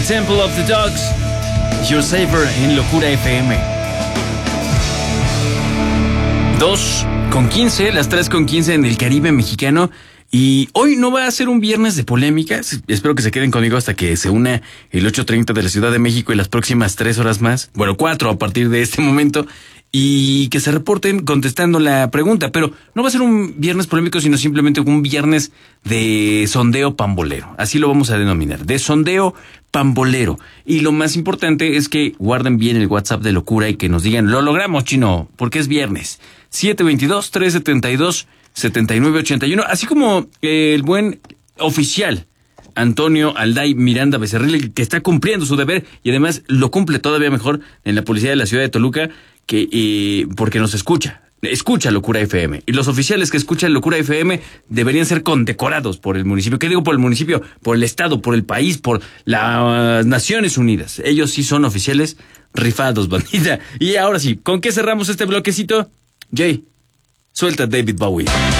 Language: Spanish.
Temple of the Dogs. You're Safer en Locura FM. 2:15, las 3:15 en el Caribe mexicano. Y hoy no va a ser un viernes de polémicas. Espero que se queden conmigo hasta que se una el 8:30 de la Ciudad de México y las próximas 3 horas más. Bueno, 4 a partir de este momento. Y que se reporten contestando la pregunta. Pero no va a ser un viernes polémico, sino simplemente un viernes de sondeo pambolero. Así lo vamos a denominar. De sondeo pambolero. Y lo más importante es que guarden bien el WhatsApp de Locura y que nos digan, lo logramos, Chino, porque es viernes. 722-372-7981. Así como el buen oficial Antonio Alday Miranda Becerril, que está cumpliendo su deber y además lo cumple todavía mejor en la policía de la ciudad de Toluca, que porque nos escucha Locura FM. Y los oficiales que escuchan Locura FM deberían ser condecorados por el municipio. ¿Qué digo por el municipio? Por el estado, por el país, por las Naciones Unidas. Ellos sí son oficiales rifados, bandita. Y ahora sí, ¿con qué cerramos este bloquecito? Jay, suelta David Bowie.